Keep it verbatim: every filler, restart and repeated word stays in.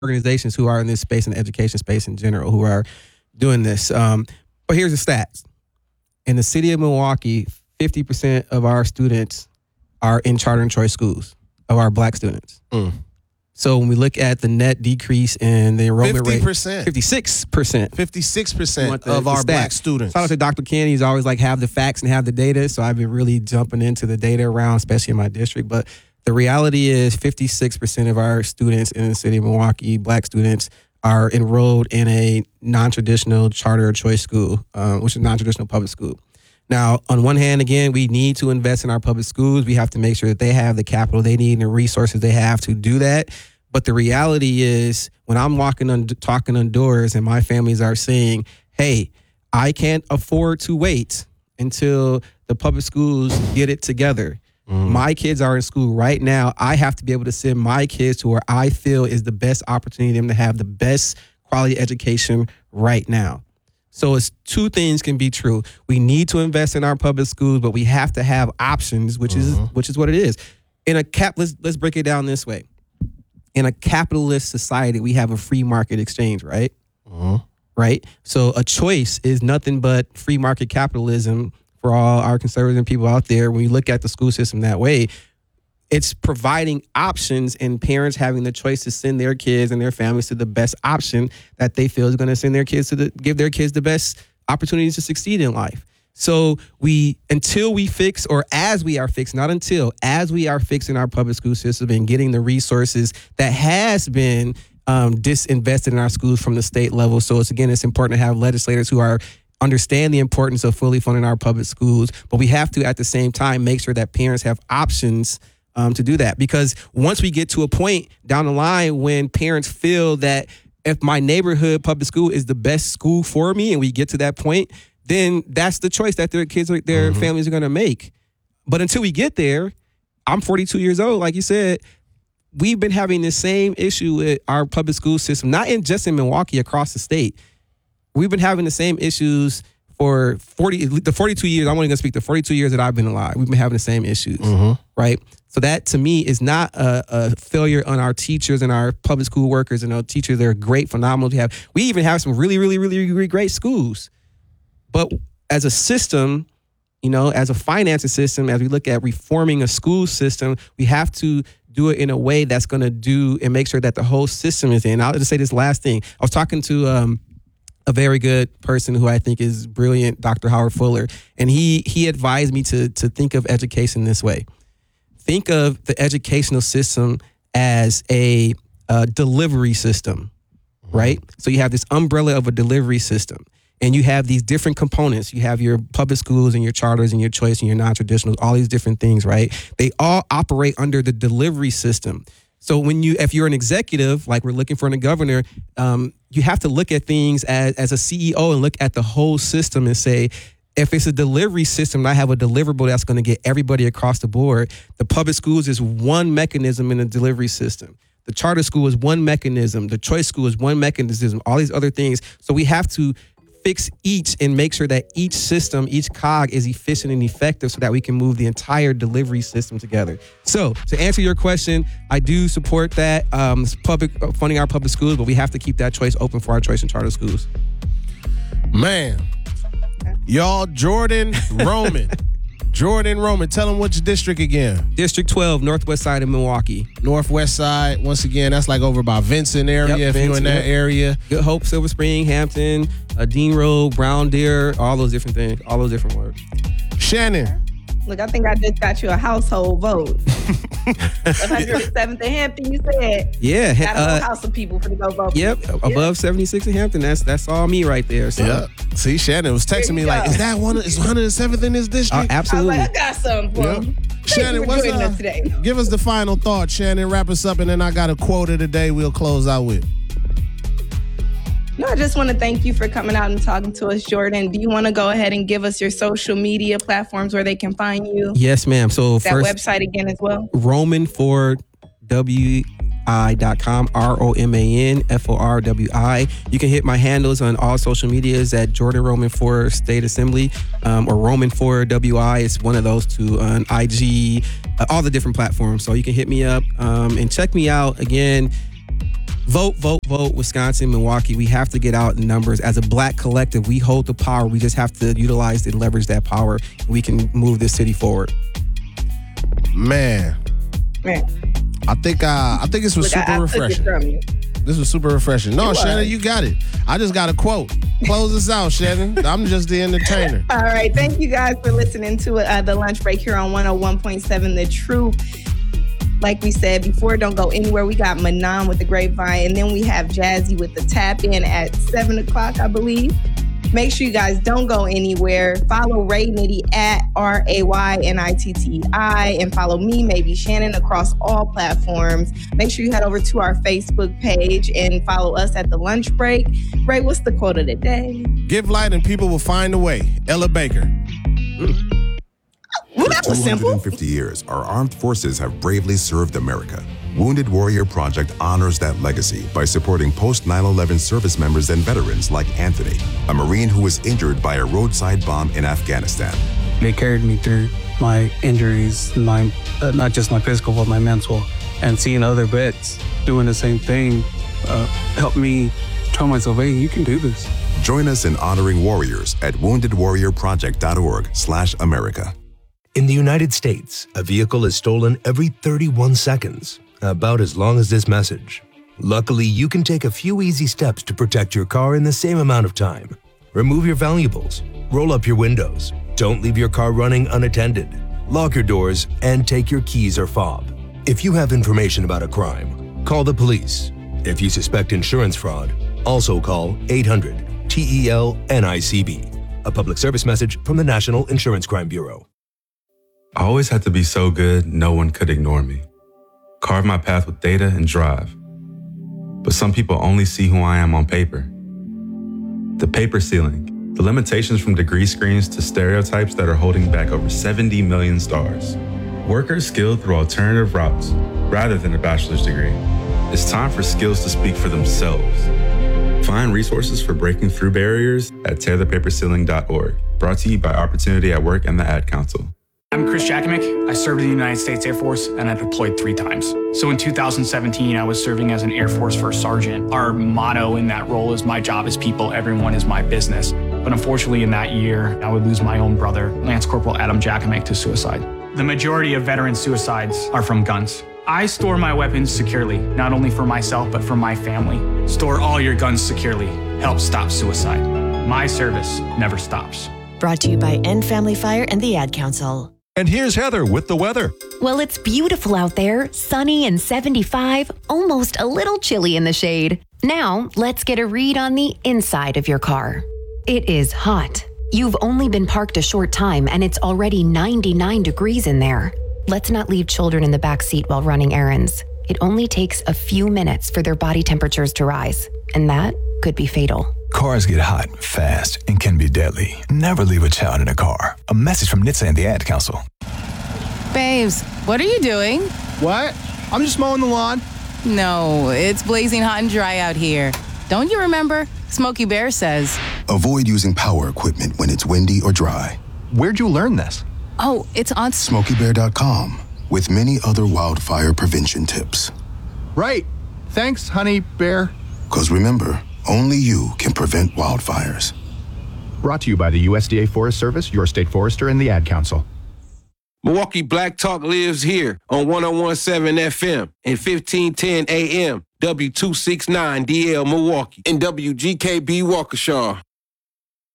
organizations who are in this space, in the education space in general, who are doing this. Um, but here's the stats. In the city of Milwaukee, fifty percent of our students are in charter and choice schools, of our black students. Mm. So when we look at the net decrease in the enrollment fifty rate, percent. fifty-six percent. fifty-six percent the, of the our stat. black students. Shout out to Doctor Ken. He's always like have the facts and have the data. So I've been really jumping into the data around, especially in my district. But the reality is fifty-six percent of our students in the city of Milwaukee, black students, are enrolled in a non-traditional charter or choice school, uh, which is non-traditional public school. Now, on one hand, again, we need to invest in our public schools. We have to make sure that they have the capital they need and the resources they have to do that. But the reality is when I'm walking on, talking on doors and my families are saying, hey, I can't afford to wait until the public schools get it together. Mm. My kids are in school right now. I have to be able to send my kids to where I feel is the best opportunity for them to have the best quality education right now. So it's two things can be true. We need to invest in our public schools, but we have to have options, which mm-hmm. is which is what it is. In a cap, let's let's break it down this way. In a capitalist society, we have a free market exchange, right? Mm-hmm. Right. So a choice is nothing but free market capitalism for all our conservative and people out there. When you look at the school system that way, it's providing options and parents having the choice to send their kids and their families to the best option that they feel is going to send their kids to the, give their kids the best opportunities to succeed in life. So we, until we fix, or as we are fixing, not until, as we are fixing our public school system and getting the resources that has been um, disinvested in our schools from the state level. So it's, again, it's important to have legislators who are understand the importance of fully funding our public schools, but we have to, at the same time, make sure that parents have options um, to do that. Because once we get to a point down the line when parents feel that if my neighborhood public school is the best school for me, and we get to that point, then that's the choice that their kids, are, their mm-hmm. families are going to make. But until we get there, I'm forty-two years old, like you said, we've been having the same issue with our public school system, not in just in Milwaukee, across the state. We've been having the same issues for forty, the forty-two years. I'm only going to speak the forty-two years that I've been alive. We've been having the same issues, mm-hmm. right? So that, to me, is not a, a failure on our teachers and our public school workers and our teachers. They're great, phenomenal to have. We even have some really, really, really, really great schools. But as a system, you know, as a financing system, as we look at reforming a school system, we have to do it in a way that's going to do and make sure that the whole system is in. I'll just say this last thing. I was talking to um, a very good person who I think is brilliant, Doctor Howard Fuller, and he he advised me to to think of education this way. Think of the educational system as a, a delivery system, right? So you have this umbrella of a delivery system. And you have these different components. You have your public schools and your charters and your choice and your non-traditionals, all these different things, right? They all operate under the delivery system. So when you, if you're an executive, like we're looking for in a governor, um, you have to look at things as, as a C E O and look at the whole system and say, if it's a delivery system, and I have a deliverable that's going to get everybody across the board. The public schools is one mechanism in the delivery system. The charter school is one mechanism. The choice school is one mechanism. All these other things. So we have to fix each and make sure that each system, each cog is efficient and effective so that we can move the entire delivery system together. So to answer your question, I do support that um, public funding our public schools, but we have to keep that choice open for our choice in charter schools. Man, y'all, Jordan Roman. Jordan Roman, tell them which district again. District twelve, northwest side of Milwaukee. Northwest side, once again, that's like over by Vincent area, yep, if Vincent, you're in that yep. area. Good Hope, Silver Spring, Hampton, uh, Dean Road, Brown Deer, all those different things, all those different words. Shannon. Look, I think I just got you a household vote. one hundred seventh in Hampton, you said. Yeah. Got a whole uh, house of people for the go vote. Yep, Yeah. above seventy-six in Hampton. That's that's all me right there. So. Yeah. See, Shannon was texting me like, is that one? Is one hundred seventh in this district? Uh, absolutely. I was like, I got something for Yep. him. Shannon, what's joining uh, us today. give us the final thought, Shannon. Wrap us up, and then I got a quote of the day we'll close out with. No, I just want to thank you for coming out and talking to us, Jordan. Do you want to go ahead and give us your social media platforms where they can find you? Yes, ma'am. So that first, website again as well. Roman for W I dot com, R O M A N F O R W I. You can hit my handles on all social medias at Jordan Roman for State Assembly um, or Roman for W I. It's one of those two on I G, uh, all the different platforms. So you can hit me up um, and check me out again. Vote, vote, vote, Wisconsin, Milwaukee. We have to get out in numbers. As a black collective, we hold the power. We just have to utilize and leverage that power. We can move this city forward. Man. Man. I think uh, I think this was Look, super I, I refreshing. Took it from you. This was super refreshing. No, It Shannon, was. you got it. I just got a quote. Close us out, Shannon. I'm just the entertainer. All right. Thank you guys for listening to uh, the lunch break here on one oh one point seven The Truth. Like we said before, don't go anywhere. We got Manon with the Grapevine, and then we have Jazzy with the Tap In at seven o'clock, I believe. Make sure you guys don't go anywhere. Follow Ray Nitty at R A Y N I T T I and follow me, Maybe Shannon, across all platforms. Make sure you head over to our Facebook page and follow us at The Lunch Break. Ray, what's the quote of the day? Give light and people will find a way. Ella Baker. Well, that was For simple. two hundred fifty years, our armed forces have bravely served America. Wounded Warrior Project honors that legacy by supporting post nine eleven service members and veterans like Anthony, a Marine who was injured by a roadside bomb in Afghanistan. They carried me through my injuries, my uh, not just my physical, but my mental. And seeing other vets doing the same thing uh, helped me tell myself, hey, you can do this. Join us in honoring warriors at wounded warrior project dot org slash America. In the United States, a vehicle is stolen every thirty-one seconds, about as long as this message. Luckily, you can take a few easy steps to protect your car in the same amount of time. Remove your valuables, roll up your windows, don't leave your car running unattended, lock your doors, and take your keys or fob. If you have information about a crime, call the police. If you suspect insurance fraud, also call eight hundred T E L N I C B. A public service message from the National Insurance Crime Bureau. I always had to be so good, no one could ignore me. Carve my path with data and drive. But some people only see who I am on paper. The paper ceiling, the limitations from degree screens to stereotypes that are holding back over seventy million stars. Workers skilled through alternative routes rather than a bachelor's degree. It's time for skills to speak for themselves. Find resources for breaking through barriers at tear the paper ceiling dot org. Brought to you by Opportunity at Work and the Ad Council. I'm Chris Jakovic. I served in the United States Air Force and I deployed three times. So in two thousand seventeen, I was serving as an Air Force First Sergeant. Our motto in that role is my job is people, everyone is my business. But unfortunately in that year, I would lose my own brother, Lance Corporal Adam Jakovic, to suicide. The majority of veteran suicides are from guns. I store my weapons securely, not only for myself, but for my family. Store all your guns securely. Help stop suicide. My service never stops. Brought to you by End Family Fire and the Ad Council. And here's Heather with the weather. Well, it's beautiful out there, sunny and seventy-five, almost a little chilly in the shade. Now, let's get a read on the inside of your car. It is hot. You've only been parked a short time and it's already ninety-nine degrees in there. Let's not leave children in the back seat while running errands. It only takes a few minutes for their body temperatures to rise, and that could be fatal. Cars get hot, fast, and can be deadly. Never leave a child in a car. A message from N H T S A and the Ad Council. Babes, what are you doing? What? I'm just mowing the lawn. No, it's blazing hot and dry out here. Don't you remember? Smokey Bear says. Avoid using power equipment when it's windy or dry. Where'd you learn this? Oh, it's on Smokey Bear dot com with many other wildfire prevention tips. Right. Thanks, honey bear. Because remember, only you can prevent wildfires. Brought to you by the U S D A Forest Service, your state forester, and the Ad Council. Milwaukee Black Talk lives here on one oh one point seven F M and fifteen ten A M, W two sixty-nine D L Milwaukee, and W G K B Waukesha.